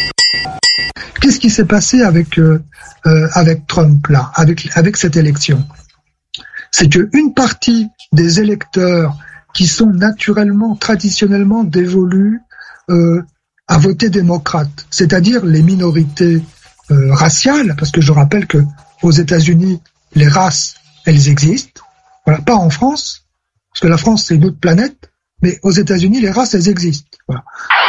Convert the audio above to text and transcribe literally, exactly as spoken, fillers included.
Qu'est-ce qui s'est passé avec euh, euh, avec Trump là, avec avec cette élection? C'est que une partie des électeurs qui sont naturellement, traditionnellement dévolus euh, à voter démocrate, c'est-à-dire les minorités euh, raciales, parce que je rappelle que aux États-Unis les races elles existent, voilà, pas en France, parce que la France c'est une autre planète, mais aux États-Unis les races elles existent. Voilà.